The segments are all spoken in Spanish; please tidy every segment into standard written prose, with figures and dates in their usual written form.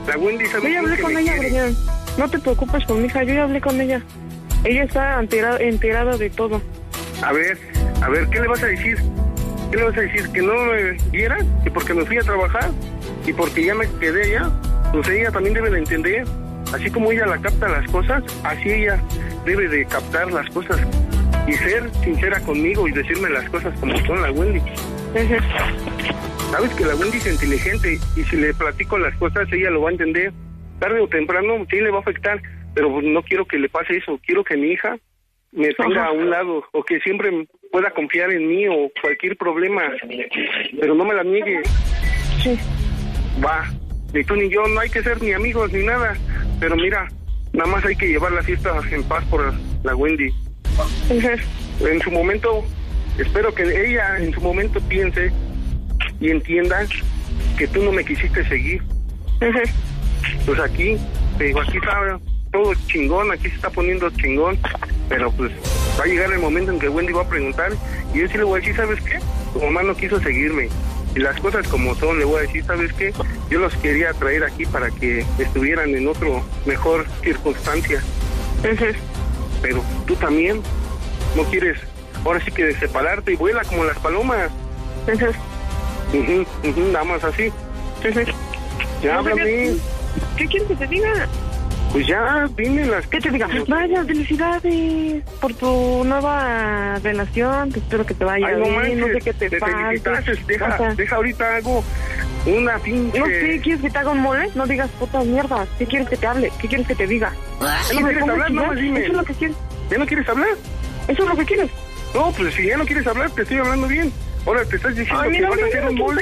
La Wendy sabe Yo ya hablé con ella, Brian. No te preocupes por mi hija, yo ya hablé con ella. Ella está enterada de todo. A ver, ¿qué le vas a decir? ¿Qué le vas a decir? ¿Que no me viera? ¿Que porque me fui a trabajar? ¿Y porque ya me quedé allá? Pues ella también debe de entender. Así como ella la capta las cosas, así ella debe de captar las cosas. Y ser sincera conmigo y decirme las cosas como son, la Wendy. Sabes que la Wendy es inteligente y si le platico las cosas, ella lo va a entender. Tarde o temprano sí le va a afectar, pero no quiero que le pase eso. Quiero que mi hija me tenga a un lado o que siempre pueda confiar en mí o cualquier problema, pero no me la niegue. Sí. Va, ni tú ni yo no hay que ser ni amigos ni nada, pero mira, nada más hay que llevar la fiesta en paz por la Wendy. En su momento, espero que ella en su momento piense y entienda que tú no me quisiste seguir. Pues aquí, te digo, aquí está todo chingón, aquí se está poniendo chingón, pero pues va a llegar el momento en que Wendy va a preguntar y yo sí le voy a decir, ¿sabes qué? Tu mamá no quiso seguirme y las cosas como son, le voy a decir, ¿sabes qué? Yo los quería traer aquí para que estuvieran en otro mejor circunstancia. Pero tú también no quieres, ahora sí que separarte y vuela como las palomas. Nada más así. Ya háblame. ¿Qué quieres que te diga? Pues ya, dime las... ¿Qué te diga? Vaya, felicidades por tu nueva relación. Te espero que te vaya bien. Manches, no sé qué te falte. Deja ahorita hago una pinche... No sé, ¿quieres que te haga un mole? No digas putas mierdas. ¿Qué quieres que te hable? ¿Qué quieres que te diga? ¿Ya no quieres hablar? No, dime. Eso es lo que quieres. ¿Ya no quieres hablar? Eso es lo que quieres. No, pues si ya no quieres hablar, te estoy hablando bien. Ahora te estás diciendo que vas a hacer un mole.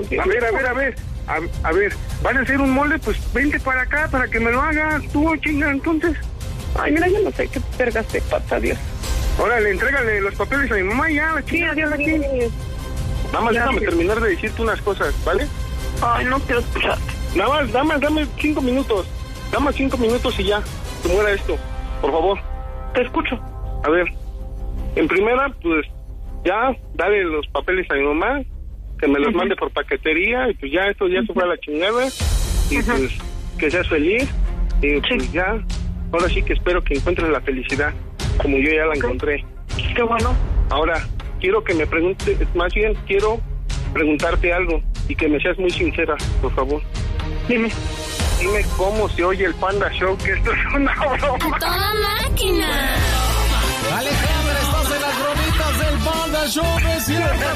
A ver, ¿vas a hacer un mole? Pues vente para acá para que me lo hagas tú, chinga, entonces. Ay, mira, yo no sé qué vergas te pasa, Dios. Órale, entrégale los papeles a mi mamá ya, la chica. Sí, adiós, aquí. Nada más déjame terminar de decirte unas cosas, ¿vale? Ay, no quiero escucharte. Nada más, dame 5 minutos. Dame 5 minutos y ya, que muera esto, por favor. Te escucho. A ver, en primera, pues, ya, dale los papeles a mi mamá, que me los mande por paquetería, y pues ya esto ya se fue a la chingada, y pues que seas feliz, y pues ya, ahora sí que espero que encuentres la felicidad, como yo ya la encontré. Qué bueno. Ahora, quiero que me preguntes, más bien quiero preguntarte algo, y que me seas muy sincera, por favor. Dime cómo se oye el Panda Show, que esto es una broma. ¡A toda máquina! Alejandra, estás en las bromitas del Panda Show, ¡Desierta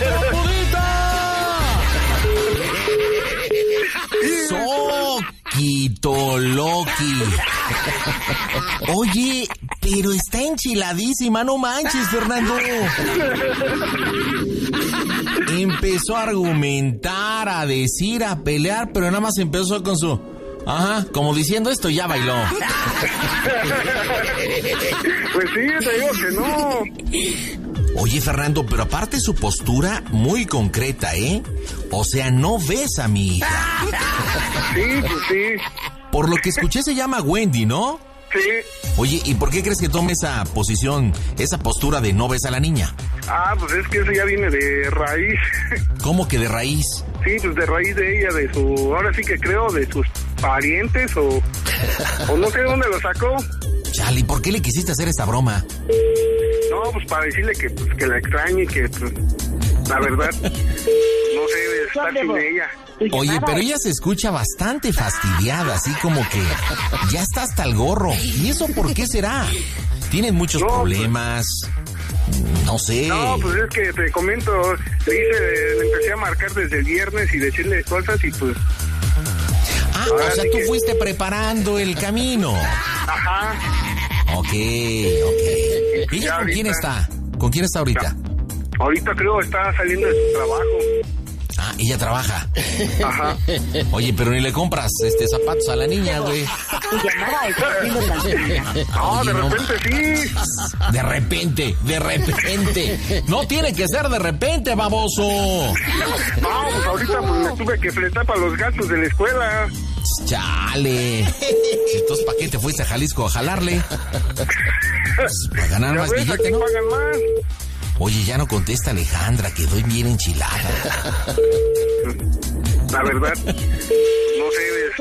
Soquito Loki. Oye, pero está enchiladísima, no manches, Fernando. Empezó a argumentar, a decir, a pelear, pero nada más empezó con su... Ajá, como diciendo esto, ya bailó. Pues sí, te digo que no. Oye, Fernando, pero aparte su postura muy concreta, ¿eh? O sea, no ves a mi hija. Sí, pues sí. Por lo que escuché se llama Wendy, ¿no? Sí. Oye, ¿y por qué crees que tome esa posición, esa postura de no ves a la niña? Ah, pues es que eso ya viene de raíz. ¿Cómo que de raíz? Sí, pues de raíz de ella, de su... Ahora sí que creo de sus parientes o no sé de dónde lo sacó. Chale, ¿por qué le quisiste hacer esa broma? No, pues para decirle que, pues, que la extrañe y que, pues, la verdad, no sé, de estar sin ella. Oye, pero ella se escucha bastante fastidiada, así como que ya está hasta el gorro. ¿Y eso por qué será? Tienen muchos problemas, no sé. No, pues es que te comento, le empecé a marcar desde el viernes y decirle cosas y pues... Ah, o sea, tú fuiste preparando el camino. Ajá. Ok. ¿Ella con quién está? ¿Con quién está ahorita? Ahorita creo está saliendo de su trabajo. Ah, ella trabaja. Ajá. Oye, pero ni le compras zapatos a la niña, güey. No, de repente sí. De repente. No tiene que ser de repente, baboso. No, pues ahorita pues me tuve que fletar para los gastos de la escuela. Chale. Entonces, ¿para qué te fuiste a Jalisco a jalarle? Pues, para ganar más billete, ¿no? Pagan más. Oye, ya no contesta Alejandra, quedó bien enchilada. La verdad, no sé,